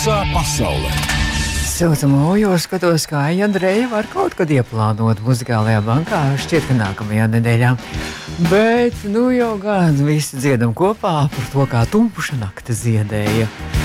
Visā pasaulē. Saucamo, jo skatos, kā Andreja var kaut kad ieplānot muzikālajā bankā, šķiet, ka nākamajā nedēļā. Bet, nu jau gan visi dziedam kopā par to, kā tumpuša nakta ziedēja.